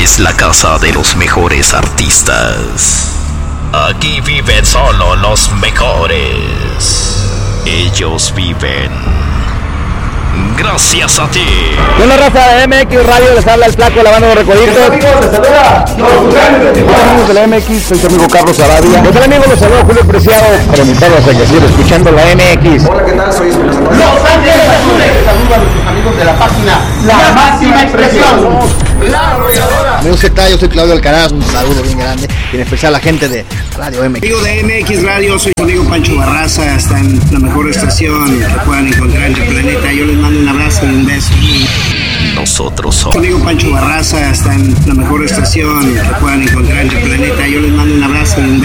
es la casa de los mejores artistas. Aquí viven solo los mejores. Ellos viven gracias a ti. Hola raza de MX Radio, les habla el Flaco lavando los recoditos. Hola amigos, les saluda Amigos de la MX, soy su amigo Carlos Arabia. ¿Qué tal amigos? Los saluda Julio Preciado para invitarlos a que sigan escuchando la MX. Hola, ¿qué tal? Soy Espinosa. Los Ángeles Azules. Saludos a nuestros amigos de la página La Máxima Expresión. La Arrolladora. Amigos, ¿qué tal? Yo soy Claudio Alcaraz, un saludo bien grande, y en especial a la gente de Radio MX. Amigo de MX Radio, soy su amigo Pancho Barraza, está en la mejor estación que puedan encontrar en el planeta. Yo les mando un abrazo y un beso. Nosotros Su somos amigo Pancho Barraza está en la mejor estación que puedan encontrar en el planeta. Yo les mando un abrazo y un beso.